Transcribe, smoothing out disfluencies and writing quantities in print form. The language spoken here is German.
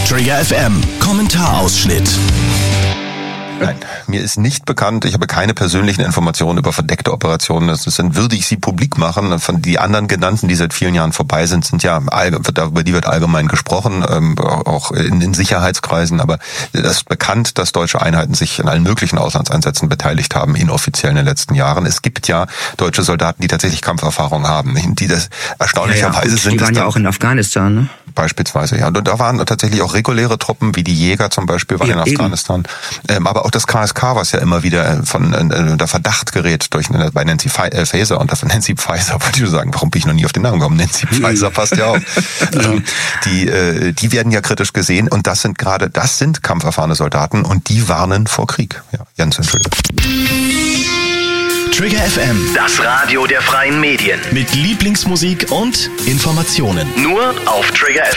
Trigger FM Kommentarausschnitt. Nein, mir ist nicht bekannt, ich habe keine persönlichen Informationen über verdeckte Operationen. Würde ich sie publik machen. Von die anderen genannten, die seit vielen Jahren vorbei sind, über die wird allgemein gesprochen, auch in den Sicherheitskreisen. Aber es ist bekannt, dass deutsche Einheiten sich in allen möglichen Auslandseinsätzen beteiligt haben, inoffiziell in den letzten Jahren. Es gibt ja deutsche Soldaten, die tatsächlich Kampferfahrung haben, die das erstaunlicherweise sind. Die waren ja auch in Afghanistan, ne? Beispielsweise, ja. Und da waren tatsächlich auch reguläre Truppen, wie die Jäger zum Beispiel, waren in Afghanistan. Aber auch das KSK, was ja immer wieder unter Verdacht gerät bei Nancy Faeser und Nancy Pfizer, wollte ich sagen, warum bin ich noch nie auf den Namen gekommen? Nancy Pfizer passt ja auch. Die werden ja kritisch gesehen und das sind kampferfahrene Soldaten und die warnen vor Krieg. Ja, Jens, entschuldige. Trigger FM, Das Radio der freien Medien. mit Lieblingsmusik und Informationen. Nur auf Trigger FM.